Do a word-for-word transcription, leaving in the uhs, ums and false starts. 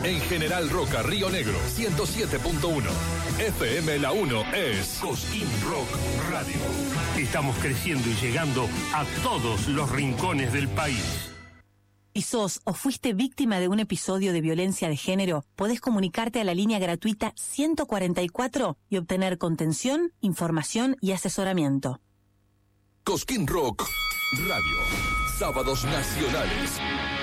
En General Roca, Río Negro, ciento siete punto uno. F M La uno es Cosquín Rock Radio. Estamos creciendo y llegando a todos los rincones del país. Si sos o fuiste víctima de un episodio de violencia de género, podés comunicarte a la línea gratuita ciento cuarenta y cuatro y obtener contención, información y asesoramiento. Cosquín Rock Radio. Sábados nacionales.